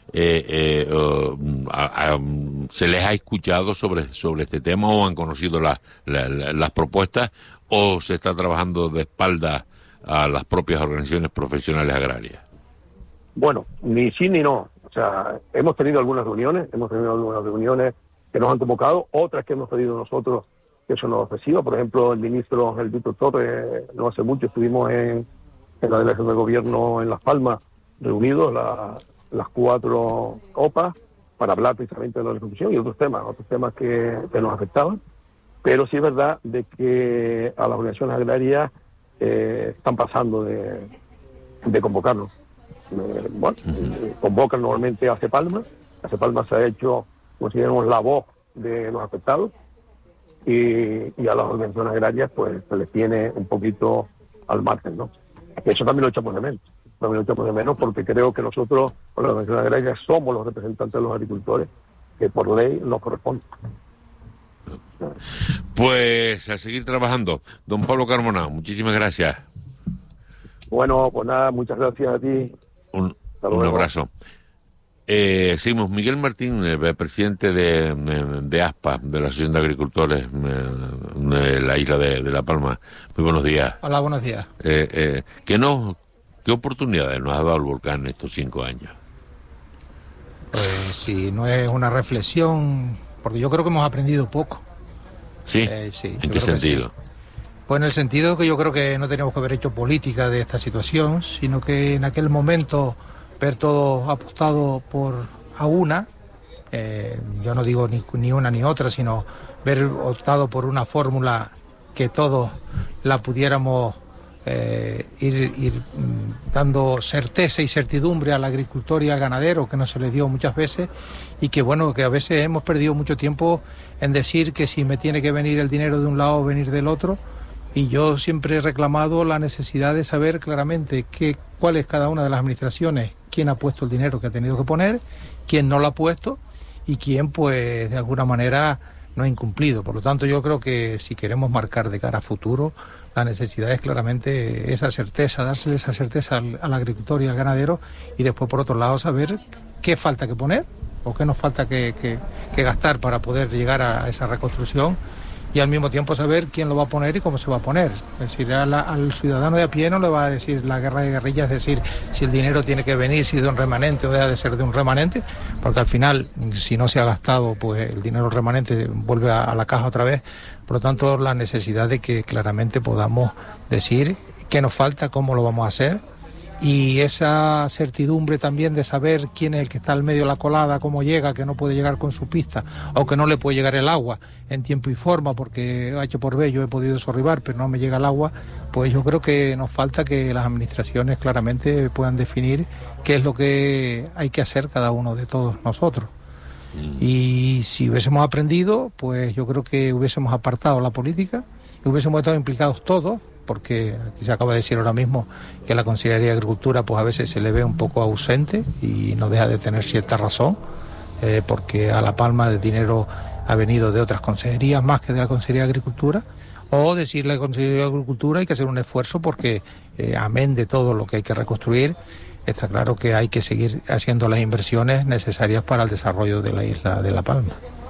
¿Se les ha escuchado sobre este tema, o han conocido las propuestas, o se está trabajando de espaldas a las propias organizaciones profesionales agrarias? Bueno, ni sí ni no. O sea, hemos tenido algunas reuniones que nos han convocado, otras que hemos pedido nosotros que eso nos ofrecido. Por ejemplo, el Víctor Torres, no hace mucho estuvimos en la delegación del gobierno en Las Palmas reunidos las 4 OPA para hablar precisamente de la reconstrucción y otros temas que nos afectaban, pero sí es verdad de que a las organizaciones agrarias están pasando de convocarnos. Convocan normalmente a CEPALMA. A CEPALMA se ha hecho, consideramos, la voz de los afectados, y a las organizaciones agrarias pues se les tiene un poquito al margen, ¿no? Eso también lo echamos de menos, porque creo que nosotros, las organizaciones agrarias, somos los representantes de los agricultores, que por ley nos corresponde. Pues a seguir trabajando. Don Pablo Carmona, muchísimas gracias. Bueno, pues nada, muchas gracias a ti. Un abrazo. Seguimos. Miguel Martín, presidente de ASPA, de la Asociación de Agricultores de la isla de La Palma. Muy buenos días. Hola, buenos días. ¿Qué oportunidades nos ha dado el volcán en estos 5 años? Pues si no es una reflexión, porque yo creo que hemos aprendido poco. ¿Sí? Sí. ¿En qué sentido? Sí. Pues en el sentido que yo creo que no teníamos que haber hecho política de esta situación, sino que en aquel momento ver todo apostado a una, yo no digo ni una ni otra, sino ver optado por una fórmula que todos la pudiéramos ir dando certeza y certidumbre al agricultor y al ganadero, que no se le dio muchas veces, y que bueno, que a veces hemos perdido mucho tiempo en decir que si me tiene que venir el dinero de un lado o venir del otro. Y yo siempre he reclamado la necesidad de saber claramente cuál es cada una de las administraciones, quién ha puesto el dinero que ha tenido que poner, quién no lo ha puesto y quién, pues, de alguna manera no ha incumplido. Por lo tanto, yo creo que si queremos marcar de cara a futuro, la necesidad es claramente esa certeza, dársele esa certeza al agricultor y al ganadero, y después, por otro lado, saber qué falta que poner o qué nos falta que gastar para poder llegar a esa reconstrucción, y al mismo tiempo saber quién lo va a poner y cómo se va a poner. Es decir, al ciudadano de a pie no le va a decir la guerra de guerrillas, es decir, si el dinero tiene que venir, si de un remanente o deja de ser de un remanente, porque al final, si no se ha gastado, pues el dinero remanente vuelve a la caja otra vez. Por lo tanto, la necesidad de que claramente podamos decir qué nos falta, cómo lo vamos a hacer, y esa certidumbre también de saber quién es el que está al medio de la colada, cómo llega, que no puede llegar con su pista, o que no le puede llegar el agua en tiempo y forma, porque H por B yo he podido sorribar, pero no me llega el agua. Pues yo creo que nos falta que las administraciones claramente puedan definir qué es lo que hay que hacer cada uno de todos nosotros. Y si hubiésemos aprendido, pues yo creo que hubiésemos apartado la política y hubiésemos estado implicados todos, porque aquí se acaba de decir ahora mismo que la Consejería de Agricultura pues a veces se le ve un poco ausente, y no deja de tener cierta razón, porque a La Palma el dinero ha venido de otras consejerías más que de la Consejería de Agricultura, o decirle a la Consejería de Agricultura hay que hacer un esfuerzo porque amén de todo lo que hay que reconstruir, está claro que hay que seguir haciendo las inversiones necesarias para el desarrollo de la isla de La Palma.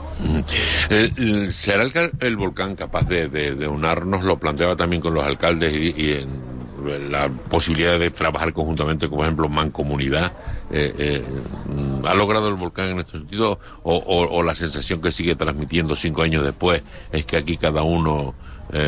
¿Será el volcán capaz de unarnos? Lo planteaba también con los alcaldes y en la posibilidad de trabajar conjuntamente, como por ejemplo Mancomunidad. ¿Ha logrado el volcán en este sentido? ¿O la sensación que sigue transmitiendo 5 años después es que aquí cada uno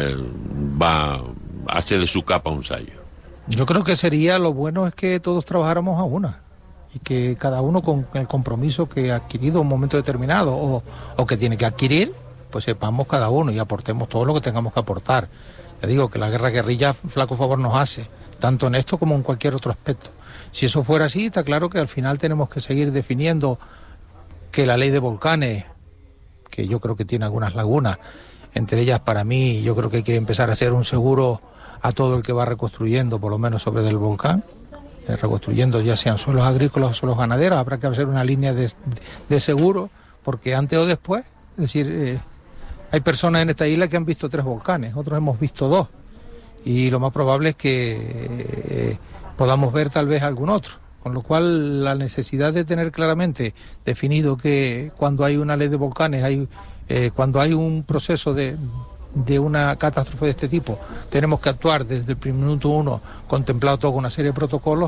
hace de su capa un sayo? Yo creo que sería lo bueno es que todos trabajáramos a una, y que cada uno con el compromiso que ha adquirido en un momento determinado o que tiene que adquirir, pues sepamos cada uno y aportemos todo lo que tengamos que aportar. Ya digo que la guerrilla flaco favor nos hace, tanto en esto como en cualquier otro aspecto. Si eso fuera así, está claro que al final tenemos que seguir definiendo que la ley de volcanes, que yo creo que tiene algunas lagunas, entre ellas para mí yo creo que hay que empezar a hacer un seguro a todo el que va reconstruyendo, por lo menos sobre del volcán, reconstruyendo ya sean suelos agrícolas o suelos ganaderos. Habrá que hacer una línea de seguro, porque antes o después, es decir, hay personas en esta isla que han visto 3 volcanes, otros hemos visto 2, y lo más probable es que podamos ver tal vez algún otro, con lo cual la necesidad de tener claramente definido que cuando hay una ley de volcanes, cuando hay un proceso de una catástrofe de este tipo, tenemos que actuar desde el minuto 1, contemplado todo con una serie de protocolos.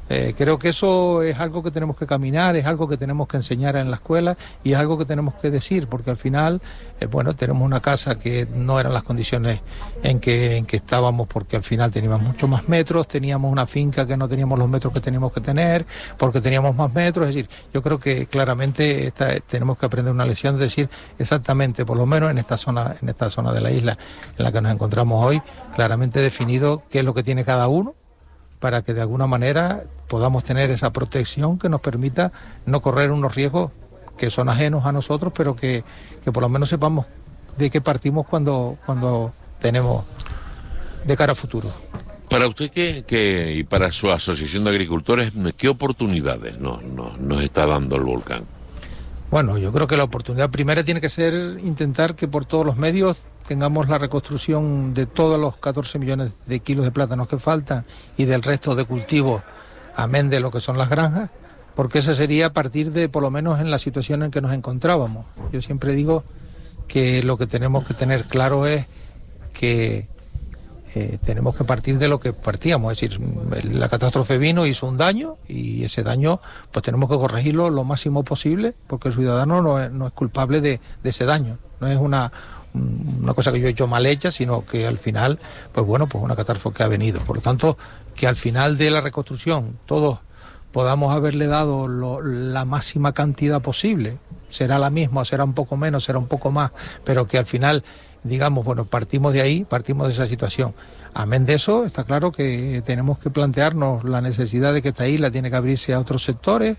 Creo que eso es algo que tenemos que caminar, es algo que tenemos que enseñar en la escuela y es algo que tenemos que decir, porque al final, tenemos una casa que no eran las condiciones en que estábamos, porque al final teníamos mucho más metros, teníamos una finca que no teníamos los metros que teníamos que tener, porque teníamos más metros. Es decir, yo creo que claramente tenemos que aprender una lección, de decir exactamente, por lo menos en esta zona de la isla en la que nos encontramos hoy, claramente definido qué es lo que tiene cada uno, para que de alguna manera podamos tener esa protección que nos permita no correr unos riesgos que son ajenos a nosotros, pero que por lo menos sepamos de qué partimos cuando tenemos de cara a futuro. Para usted y para su asociación de agricultores, ¿qué oportunidades nos está dando el volcán? Bueno, yo creo que la oportunidad primera tiene que ser intentar que por todos los medios tengamos la reconstrucción de todos los 14 millones de kilos de plátanos que faltan y del resto de cultivos, amén de lo que son las granjas, porque ese sería a partir de, por lo menos en la situación en que nos encontrábamos. Yo siempre digo que lo que tenemos que tener claro es que tenemos que partir de lo que partíamos, es decir, la catástrofe vino, hizo un daño y ese daño pues tenemos que corregirlo lo máximo posible, porque el ciudadano no es culpable de ese daño, no es una cosa que yo he hecho mal hecha, sino que al final, pues una catástrofe que ha venido. Por lo tanto, que al final de la reconstrucción todos podamos haberle dado la máxima cantidad posible, será la misma, será un poco menos, será un poco más, pero que al final digamos, partimos de ahí, partimos de esa situación. Amén de eso, está claro que tenemos que plantearnos la necesidad de que esta isla tiene que abrirse a otros sectores,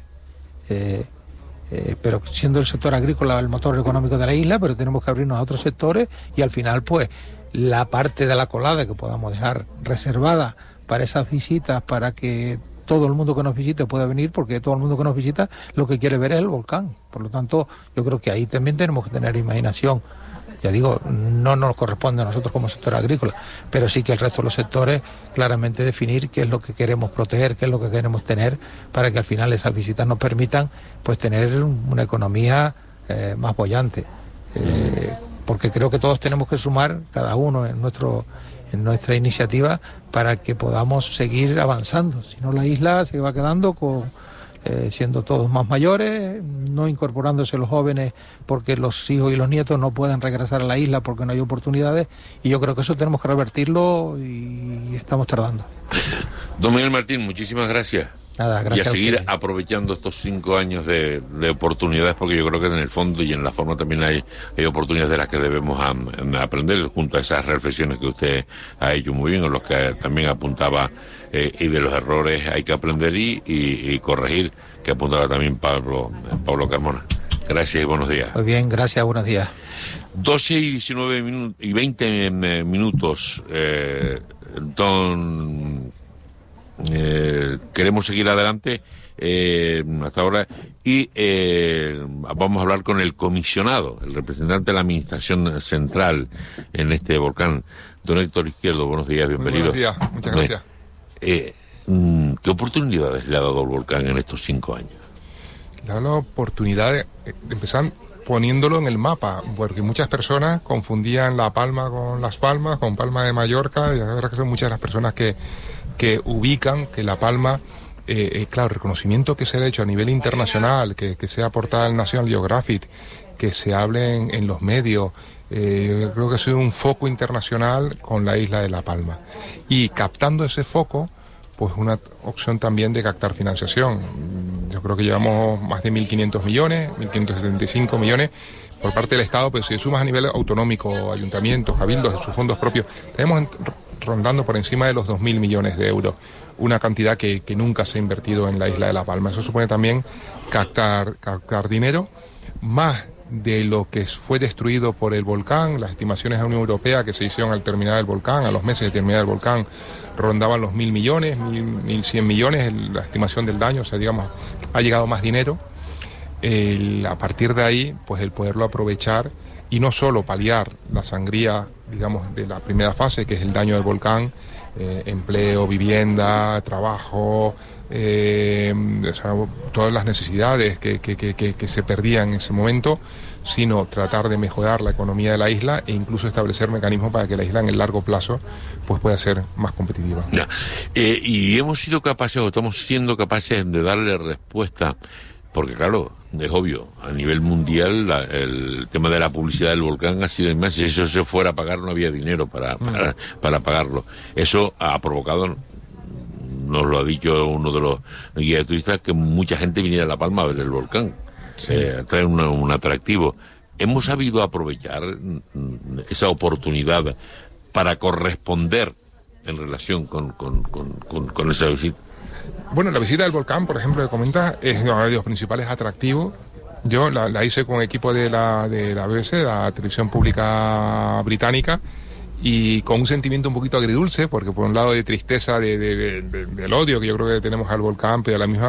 pero siendo el sector agrícola el motor económico de la isla, pero tenemos que abrirnos a otros sectores y al final, pues, la parte de la colada que podamos dejar reservada para esas visitas, para que todo el mundo que nos visite pueda venir, porque todo el mundo que nos visita lo que quiere ver es el volcán. Por lo tanto, yo creo que ahí también tenemos que tener imaginación. Ya digo, no nos corresponde a nosotros como sector agrícola, pero sí que el resto de los sectores claramente definir qué es lo que queremos proteger, qué es lo que queremos tener, para que al final esas visitas nos permitan pues tener una economía más boyante. Porque creo que todos tenemos que sumar, cada uno en nuestra iniciativa, para que podamos seguir avanzando. Si no, la isla se va quedando siendo todos más mayores, no incorporándose los jóvenes porque los hijos y los nietos no pueden regresar a la isla porque no hay oportunidades, y yo creo que eso tenemos que revertirlo y estamos tardando. Don Miguel Martín, muchísimas gracias. Nada, gracias. Y a seguir aprovechando estos 5 años de oportunidades, porque yo creo que en el fondo y en la forma también hay oportunidades de las que debemos aprender, junto a esas reflexiones que usted ha hecho muy bien, o los que también apuntaba, y de los errores hay que aprender y corregir, que apuntaba también Pablo Carmona. Gracias y buenos días. Muy bien, gracias, buenos días. 12 y 19 y 20 minutos, queremos seguir adelante hasta ahora y vamos a hablar con el comisionado, el representante de la Administración Central en este volcán, don Héctor Izquierdo. Buenos días, bienvenido. Muy buenos días, muchas gracias. ¿Qué oportunidades le ha dado el volcán en estos 5 años? Le ha dado la oportunidad de empezar poniéndolo en el mapa, porque muchas personas confundían La Palma con Las Palmas, con Palma de Mallorca, y la verdad que son muchas las personas que ubican que La Palma, claro, el reconocimiento que se ha hecho a nivel internacional, que sea portada al National Geographic, que se hable en los medios, creo que ha sido un foco internacional con la isla de La Palma. Y captando ese foco, pues una opción también de captar financiación. Yo creo que llevamos más de 1.500 millones, 1.575 millones por parte del Estado, pero si sumas a nivel autonómico, ayuntamientos, cabildos, de sus fondos propios, tenemos rondando por encima de los 2.000 millones de euros, una cantidad que nunca se ha invertido en la isla de La Palma. Eso supone también captar dinero, más de lo que fue destruido por el volcán. Las estimaciones de la Unión Europea que se hicieron al terminar el volcán, a los meses de terminar el volcán, rondaban los 1.000 millones, 1.100 millones, la estimación del daño, o sea, digamos, ha llegado más dinero. A partir de ahí, pues el poderlo aprovechar y no solo paliar la sangría, digamos, de la primera fase, que es el daño del volcán, empleo, vivienda, trabajo, o sea, todas las necesidades que se perdían en ese momento, sino tratar de mejorar la economía de la isla e incluso establecer mecanismos para que la isla en el largo plazo pues pueda ser más competitiva. Ya. Y hemos sido capaces, o estamos siendo capaces de darle respuesta, porque claro, es obvio, a nivel mundial el tema de la publicidad del volcán ha sido inmenso. Si eso se fuera a pagar no había dinero para pagarlo. Eso ha provocado, nos lo ha dicho uno de los guías de turistas, que mucha gente viniera a La Palma a ver el volcán. Sí. Trae un atractivo. ¿Hemos sabido aprovechar esa oportunidad para corresponder en relación con esa visita? Bueno, la visita del volcán, por ejemplo, que comentas, es uno de los principales atractivos. Yo la hice con equipo de la BBC, la televisión pública británica, y con un sentimiento un poquito agridulce, porque por un lado de tristeza del odio que yo creo que tenemos al volcán, pero a la misma